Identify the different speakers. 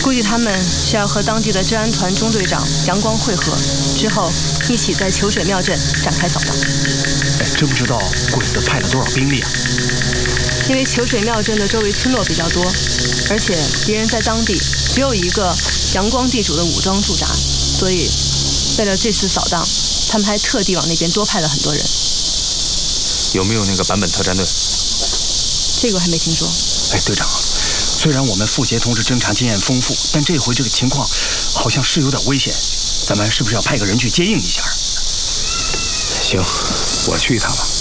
Speaker 1: 估计他们是要和当地的治安团中队长杨光会合，之后一起在秋水庙镇展开扫荡。
Speaker 2: 哎，知不知道鬼子派了多少兵力啊？
Speaker 1: 因为秋水庙镇的周围村落比较多，而且敌人在当地只有一个阳光地主的武装驻扎，所以为了这次扫荡，他们还特地往那边多派了很多人。
Speaker 3: 有没有那个坂本特战队？
Speaker 1: 这个我还没听说。
Speaker 2: 哎，队长，虽然我们傅杰同志侦查经验丰富，但这回这个情况好像是有点危险，咱们是不是要派个人去接应一下？
Speaker 3: 行，我去一趟吧。